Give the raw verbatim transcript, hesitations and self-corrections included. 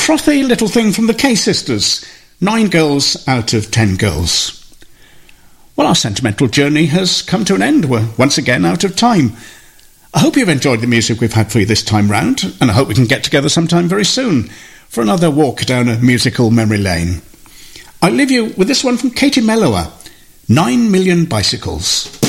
frothy little thing from the Kay sisters, Nine Girls Out of Ten Girls. Well, our sentimental journey has come to an end. We're once again out of time. I hope you've enjoyed the music we've had for you this time round, and I hope we can get together sometime very soon for another walk down a musical memory lane. I'll leave you with this one from Katie Mellower, Nine Million Bicycles.